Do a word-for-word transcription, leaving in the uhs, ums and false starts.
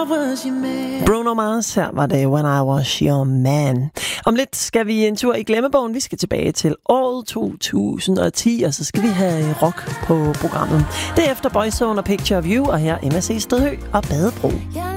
was your man. Bruno Mars, her var det When I Was Your Man. Om lidt skal vi en tur i glemmebogen. Vi skal tilbage til året to tusind og ti, og så skal vi have rock på programmet. Det er efter Boyzone og Picture of You, og her M S C Stedhø og Badebro.